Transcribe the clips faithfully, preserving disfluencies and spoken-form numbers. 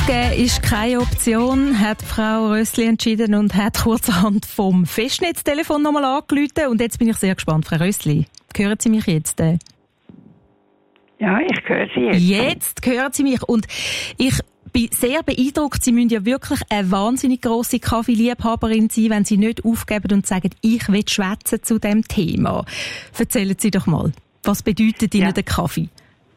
Aufgeben ist keine Option, hat Frau Rössli entschieden und hat kurzerhand vom Festnetztelefon nochmal angerufen. Und jetzt bin ich sehr gespannt, Frau Rössli. Hören Sie mich jetzt? Ja, ich höre Sie jetzt. Jetzt hören Sie mich. Und ich bin sehr beeindruckt. Sie müssen ja wirklich eine wahnsinnig grosse Kaffeeliebhaberin sein, wenn Sie nicht aufgeben und sagen, ich will schwätzen zu diesem Thema. Erzählen Sie doch mal, was bedeutet Ihnen ja. der Kaffee?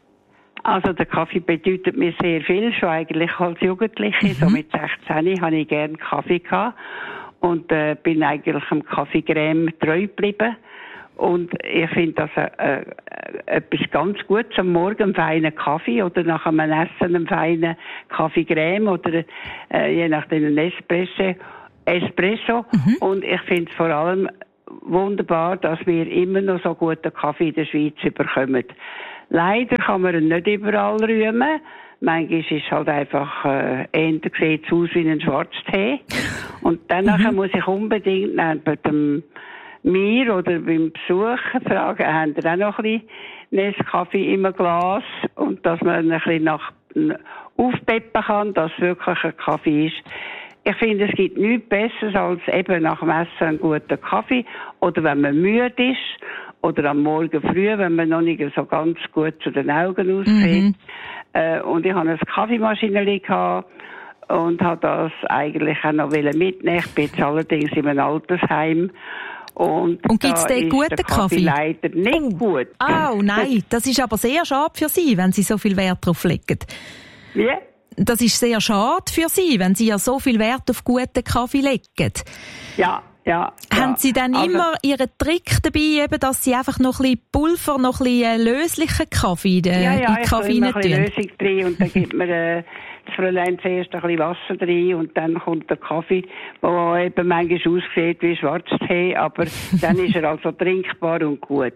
Also der Kaffee bedeutet mir sehr viel, schon eigentlich als Jugendliche. Mhm. So mit sechzehn hatte ich gerne Kaffee gehabt und äh, bin eigentlich am Kaffeecreme treu geblieben. Und ich finde das äh, äh, etwas ganz Gutes am Morgen, einen feinen Kaffee oder nach einem Essen einen feinen Kaffeecreme oder äh, je nachdem einen Espresso. Espresso. Mhm. Und ich finde es vor allem wunderbar, dass wir immer noch so guten Kaffee in der Schweiz bekommen. Leider kann man ihn nicht überall rühmen. Manchmal ist es halt einfach, äh, eher sieht es aus wie ein Schwarztee. Und danach mhm. muss ich unbedingt bei dem mir oder beim Besuch fragen, haben ihr auch noch ein bisschen Nescafé im Glas? Und dass man ein bisschen nach, aufpeppen kann, dass es wirklich ein Kaffee ist. Ich finde, es gibt nichts Besseres als eben nach dem Essen einen guten Kaffee. Oder wenn man müde ist. Oder am Morgen früh, wenn man noch nicht so ganz gut zu den Augen aussieht. Mhm. Äh, und ich hatte eine Kaffeemaschine gehabt und habe das eigentlich auch noch mitnehmen. Ich bin jetzt allerdings in einem Altersheim. Und, und gibt es den guten der Kaffee? Kaffee leider nicht oh. gut. Oh nein, das ist aber sehr schade für Sie, wenn Sie so viel Wert drauf legen. Wie? Das ist sehr schade für Sie, wenn Sie ja so viel Wert auf guten Kaffee legen. Ja. Ja, haben ja. Sie dann also, immer Ihren Trick dabei, eben, dass Sie einfach noch ein bisschen Pulver, noch ein bisschen löslichen Kaffee in den ja, ja, Kaffee rein tun? Ja, ja, ich tue ein Lösung drin und dann gibt man äh, das Fräulein zuerst ein bisschen Wasser drin und dann kommt der Kaffee, der eben manchmal aussieht wie Schwarztee, aber dann ist er also trinkbar und gut.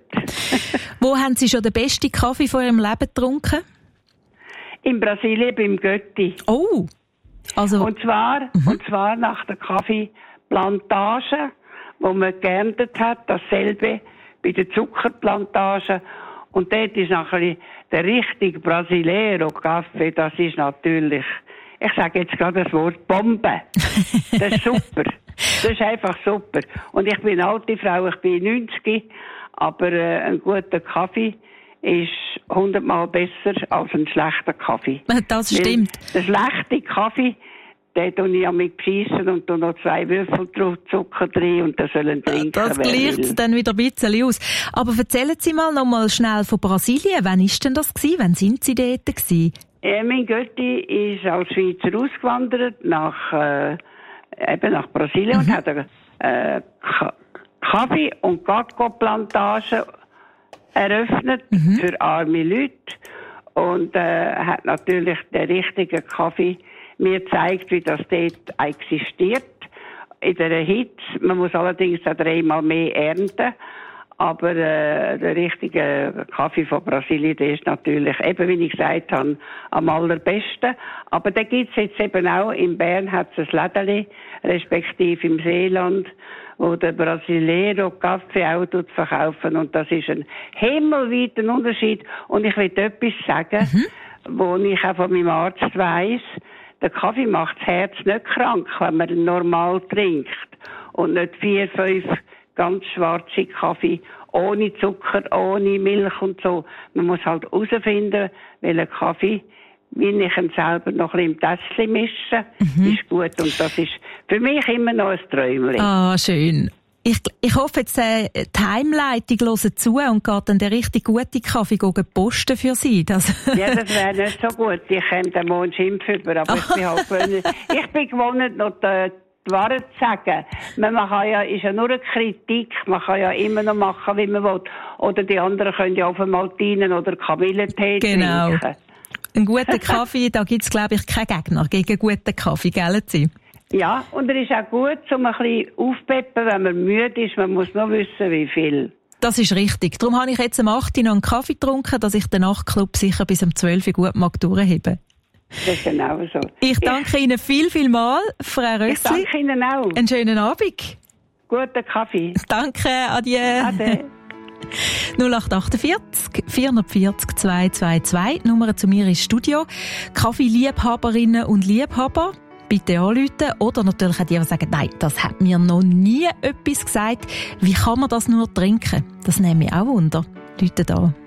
Wo haben Sie schon den besten Kaffee von Ihrem Leben getrunken? In Brasilien, beim Götti. Oh! Also, und zwar, mhm. und zwar nach der Kaffee Plantage, wo man geerntet hat, dasselbe bei der Zuckerplantage. Und dort ist nachher der richtige Brasileiro-Kaffee, das ist natürlich, ich sage jetzt gerade das Wort Bombe. Das ist super. Das ist einfach super. Und ich bin eine alte Frau, ich bin neunzig, aber äh, ein guter Kaffee ist hundertmal besser als ein schlechter Kaffee. Das stimmt. Weil der schlechte Kaffee, den tue ich mit beschissen und tue noch zwei Würfel Zucker drin und das sollen trinken. Das gleicht dann wieder ein bisschen aus. Aber erzählen Sie mal noch mal schnell von Brasilien. Wann war denn das gewesen? Wann sind Sie dort gewesen? Ja, mein Götti ist als Schweizer ausgewandert nach, äh, eben nach Brasilien mhm. und hat eine äh, Kaffee- und Kakao-Plantage eröffnet mhm. für arme Leute und äh, hat natürlich den richtigen Kaffee mir gezeigt, wie das dort existiert, in der Hitze. Man muss allerdings auch dreimal mehr ernten. Aber äh, der richtige Kaffee von Brasilien, der ist natürlich, eben wie ich gesagt habe, am allerbesten. Aber da gibt's jetzt eben auch, in Bern hat es ein Lädeli, respektive im Seeland, wo der Brasileiro Kaffee auch verkaufen. Und das ist ein himmelweiter Unterschied. Und ich will etwas sagen, mhm. wo ich auch von meinem Arzt weiss, der Kaffee macht das Herz nicht krank, wenn man ihn normal trinkt. Und nicht vier, fünf ganz schwarze Kaffee, ohne Zucker, ohne Milch und so. Man muss halt herausfinden, welchen Kaffee, wie ich ihn selber noch ein bisschen im Tässchen mische, mhm. ist gut. Und das ist für mich immer noch ein Träumchen. Ah, schön. Ich, ich hoffe jetzt, äh, die Heimleitung hört zu und geht dann der richtig gute Kaffee posten für Sie. Das ja, das wäre nicht so gut. Ich käme den morgen schimpfen über, aber ich bin halt gewohnt. Ich bin gewohnt, noch die, die Wahrheit zu sagen. Man kann ja, ist ja nur eine Kritik. Man kann ja immer noch machen, wie man will. Oder die anderen können ja auf einmal dienen oder Kamillentee genau. trinken. Einen guten Kaffee, da gibt's, glaube ich, keinen Gegner gegen guten Kaffee, gell, Sie? Ja, und er ist auch gut, um ein bisschen aufzupeppen, wenn man müde ist. Man muss noch wissen, wie viel. Das ist richtig. Darum habe ich jetzt am acht Uhr noch einen Kaffee getrunken, dass ich den Nachtclub sicher bis um zwölf Uhr gut mag durchheben. Das ist genau so. Ich danke ich, Ihnen viel, viel mal, Frau Rössli. Ich danke Ihnen auch. Einen schönen Abend. Guten Kaffee. Danke, adieu. Ade. null acht acht vier vier vier null zwei zwei zwei, Nummer zu mir ins Studio. Kaffeeliebhaberinnen und Liebhaber, bitte anrufen. Oder natürlich auch die, die sagen, nein, das hat mir noch nie etwas gesagt. Wie kann man das nur trinken? Das nehme ich auch Wunder. Leute da.